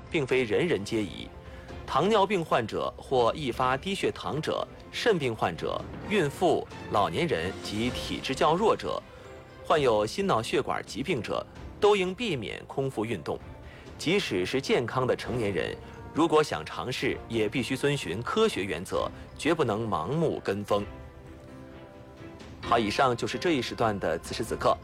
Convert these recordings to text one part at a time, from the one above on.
并非人人皆宜。糖尿病患者或易发低血糖者、肾病患者、孕妇、老年人及体质较弱者，患有心脑血管疾病者，都应避免空腹运动。即使是健康的成年人，如果想尝试，也必须遵循科学原则，绝不能盲目跟风。好，以上就是这一时段的此时此刻。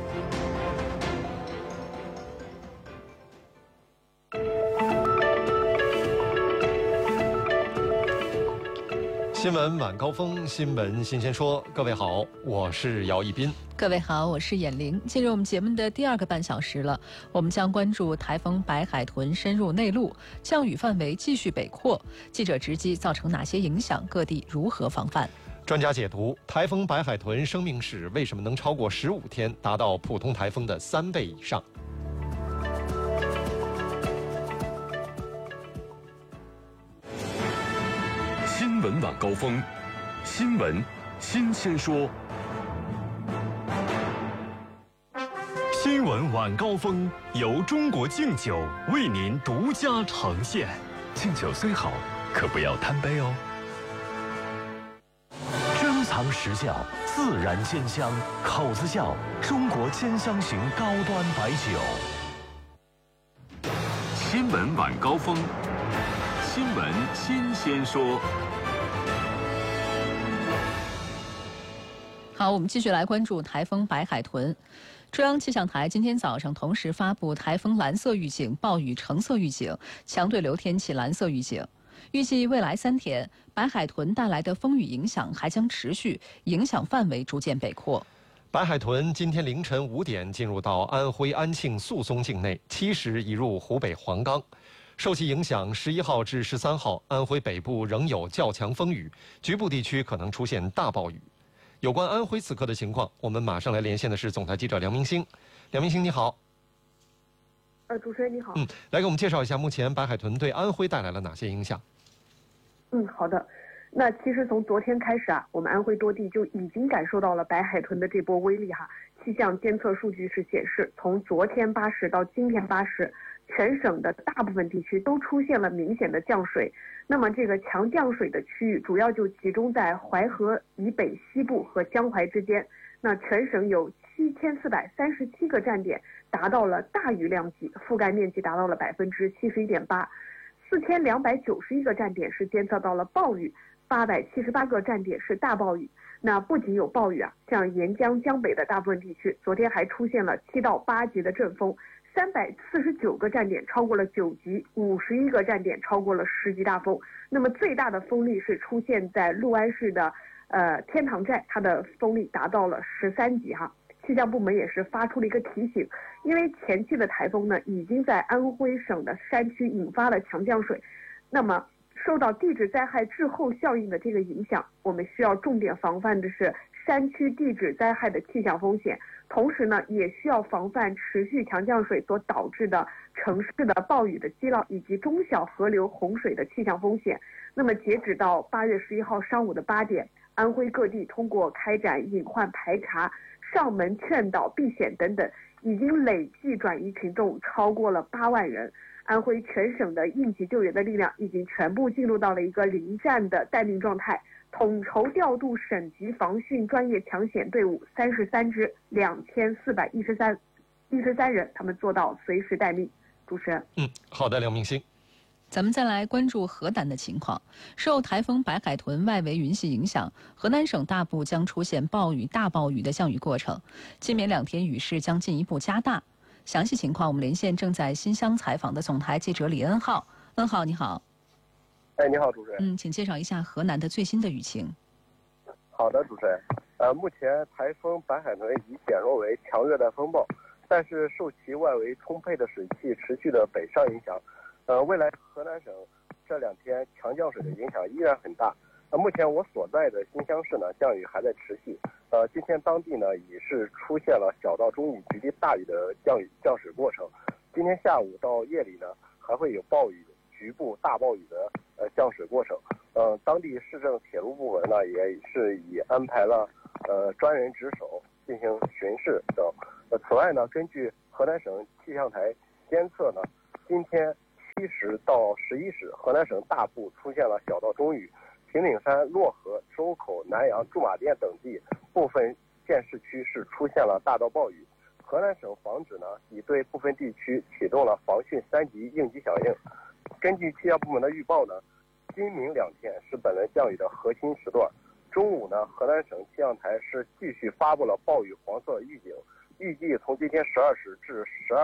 新闻晚高峰，新闻新鲜说。各位好，我是姚一斌。 各位好，我是闫玲。进入我们节目的第2个半小时了，我们将关注台风白海豚深入内陆，降雨范围继续北扩，记者直击造成哪些影响，各地如何防范。 专家解读台风白海豚生命史为什么能超过15天，达到普通台风的3倍以上。 新闻晚高峰，新闻新鲜说。新闻晚高峰由中国敬酒为您独家呈现。敬酒虽好，可不要贪杯哦。珍藏实窖，自然鲜香，口子窖中国兼香型高端白酒。新闻晚高峰，新闻新鲜说。 好，我们继续来关注台风白海豚。中央气象台今天早上同时发布台风蓝色预警、暴雨橙色预警、强对流天气蓝色预警。预计未来3天，白海豚带来的风雨影响还将持续，影响范围逐渐北扩。 白海豚今天凌晨5点进入到安徽安庆宿松境内，7时移入湖北黄冈。受其影响，11号至13号，安徽北部仍有较强风雨，局部地区可能出现大暴雨。有关安徽此刻的情况，我们马上来连线的是总台记者梁明星。梁明星你好。 主持人你好。 来给我们介绍一下目前白海豚对安徽带来了哪些影响。 好的。那其实从昨天开始我们安徽多地就已经感受到了白海豚的这波威力气象监测数据是显示，从昨天8时到今天8时，全省的大部分地区都出现了明显的降水。那么这个强降水的区域主要就集中在淮河以北西部和江淮之间。那全省有7437个站点达到了大雨量级，覆盖面积达到了71.8%。4291个站点是监测到了暴雨，878个站点是大暴雨。那不仅有暴雨像沿江江北的大部分地区，昨天还出现了7到8级的阵风，349个站点超过了9级，51个站点超过了10级大风。那么最大的风力是出现在六安市的天堂寨，它的风力达到了13级气象部门也是发出了一个提醒，因为前期的台风呢已经在安徽省的山区引发了强降水，那么受到地质灾害滞后效应的这个影响，我们需要重点防范的是山区地质灾害的气象风险，同时呢也需要防范持续强降水所导致的城市的暴雨的积涝以及中小河流洪水的气象风险。那么截止到8月11号上午的8点，安徽各地通过开展隐患排查、上门劝导避险等等，已经累计转移群众超过了8万人。安徽全省的应急救援的力量已经全部进入到了一个临战的待命状态，统筹调度省级防汛专业抢险队伍33支，2413人，他们做到随时待命。主持人。 好的，梁明星。 咱们再来关注河南的情况。受台风白海豚外围云系影响，河南省大部将出现暴雨、大暴雨的降雨过程，今明2天雨势将进一步加大。详细情况，我们连线正在新乡采访的总台记者李恩浩。恩浩，你好。 你好，主持人。 请介绍一下河南的最新的雨情。 好的，主持人。目前台风白海豚已减弱为强热带风暴，但是受其外围充沛的水汽持续的北上影响，未来河南省这2天强降水的影响依然很大。目前我所在的新乡市呢，降雨还在持续。今天当地呢已是出现了小到中雨局地大雨的降水过程。今天下午到夜里呢，还会有暴雨、局部大暴雨的降水过程。当地市政铁路部门呢也是已安排了专人值守进行巡视等。此外呢，根据河南省气象台监测呢，今天时到11时，河南省大部出现了小到中雨，平顶山、漯河、周口、南阳、驻马店等地部分县市区是出现了大到暴雨。河南省防指呢已对部分地区启动了防汛3级应急响应。根据气象部门的预报呢，今明2天是本轮降雨的核心时段。中午呢，河南省气象台是继续发布了暴雨黄色预警，预计从今天12时至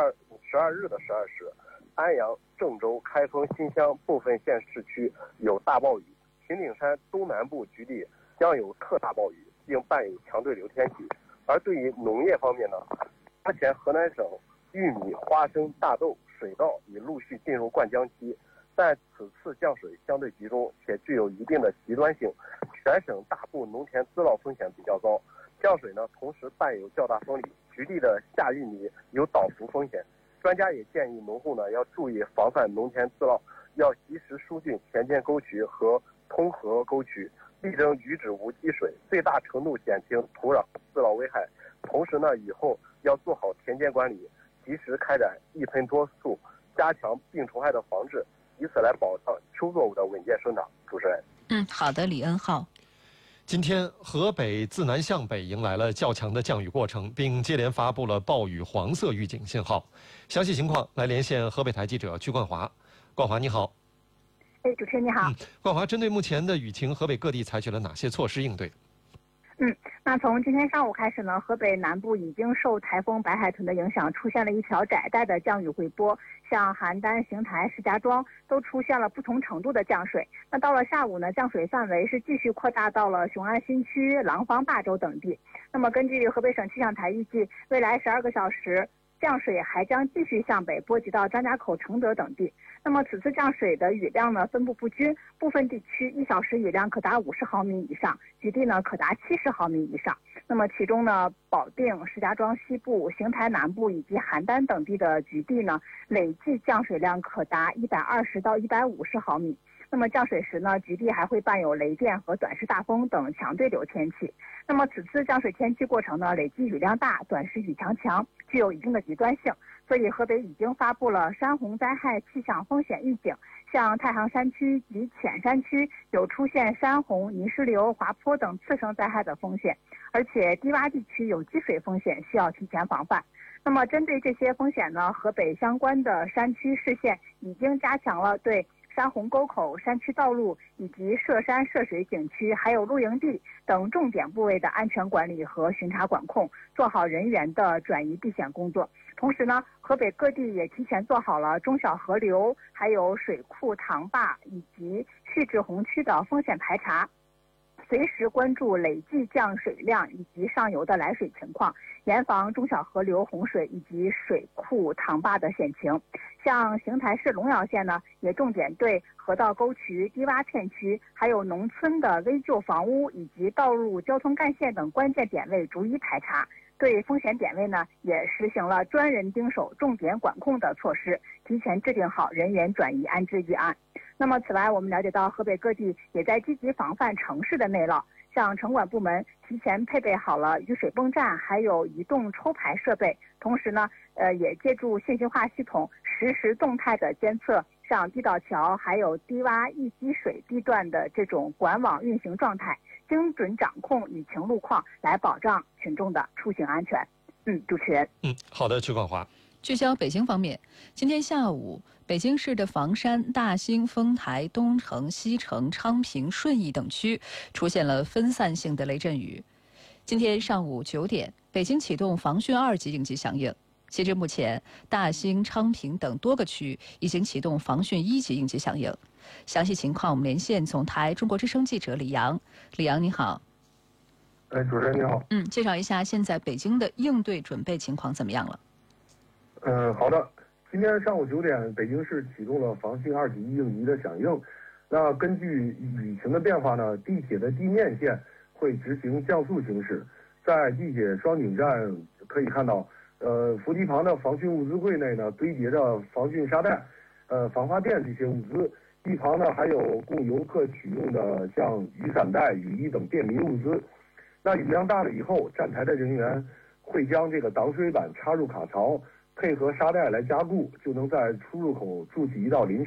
12日的12时，安阳、郑州、开封、新乡部分县市区有大暴雨，平顶山东南部局地将有特大暴雨，并伴有强对流天气。而对于农业方面呢，目前河南省玉米、花生、大豆、水稻已陆续进入灌浆期，但此次降水相对集中且具有一定的极端性，全省大部农田滋涝风险比较高。降水呢，同时伴有较大风力，局地的下玉米有倒伏风险。专家也建议农户呢要注意防范农田滋涝，要及时疏浚田间沟渠和通河沟渠，力争雨止无积水，最大程度减轻土壤滋涝危害。同时呢，以后要做好田间管理，及时开展一喷多速，加强病虫害的防治，以此来保障秋作物的稳健生长。主持人， 好的，李恩浩。 今天，河北自南向北迎来了较强的降雨过程，并接连发布了暴雨黄色预警信号。详细情况来连线河北台记者鞠冠华。冠华，你好。 主持人你好。 冠华，针对目前的雨情，河北各地采取了哪些措施应对？ 那从今天上午开始呢，河北南部已经受台风白海豚的影响，出现了一条窄带的降雨回波，像邯郸、邢台、石家庄都出现了不同程度的降水。那到了下午呢，降水范围是继续扩大到了雄安新区、廊坊、霸州等地。那么根据河北省气象台预计，未来12个小时降水还将继续向北波及到张家口、承德等地。那么此次降水的雨量呢分布不均，部分地区1小时雨量可达50毫米以上，局地呢可达70毫米以上。那么其中呢，保定、石家庄西部、邢台南部以及邯郸等地的局地呢，累计降水量可达120到150毫米。那么降水时呢，局地还会伴有雷电和短时大风等强对流天气。那么此次降水天气过程呢，累计雨量大，短时雨强，具有一定的极端性。所以河北已经发布了山洪灾害气象风险预警，像太行山区及浅山区有出现山洪、泥石流、滑坡等次生灾害的风险，而且低洼地区有积水风险，需要提前防范。那么针对这些风险呢，河北相关的山区市县已经加强了对山洪沟口、山区道路以及涉山涉水景区还有露营地等重点部位的安全管理和巡查管控，做好人员的转移避险工作。同时呢，河北各地也提前做好了中小河流、还有水库、塘坝以及蓄滞洪区的风险排查，随时关注累计降水量以及上游的来水情况，严防中小河流洪水以及水库、塘坝的险情。像邢台市龙窑县呢，也重点对河道沟渠、低洼片区，还有农村的危旧房屋以及道路交通干线等关键点位逐一排查。对风险点位呢，也实行了专人盯守、重点管控的措施，提前制定好人员转移安置预案。那么此外，我们了解到河北各地也在积极防范城市的内涝，像城管部门提前配备好了雨水泵站，还有移动抽排设备，同时呢，也借助信息化系统实时动态的监测像地道桥还有低洼易积水地段的这种管网运行状态，精准掌控雨情路况，来保障群众的出行安全。主持人。 好的，曲冠华。 聚焦北京方面，今天下午，北京市的房山、大兴、丰台、东城、西城、昌平、顺义等区出现了分散性的雷阵雨。今天上午9点，北京启动防汛2级应急响应。截至目前，大兴、昌平等多个区已经启动防汛1级应急响应。详细情况，我们连线总台中国之声记者李阳。李阳，你好。 主持人你好。 介绍一下现在北京的应对准备情况怎么样了？ 好的。今天上午9点，北京市启动了防汛2级应急的响应。那根据雨情的变化呢，地铁的地面线会执行降速行驶。在地铁双井站可以看到，扶梯旁的防汛物资柜内呢堆叠着防汛沙袋、防滑垫这些物资。一旁呢还有供游客取用的像雨伞袋、雨衣等便民物资。那雨量大了以后，站台的人员会将这个挡水板插入卡槽，配合沙袋来加固，就能在出入口筑起一道临时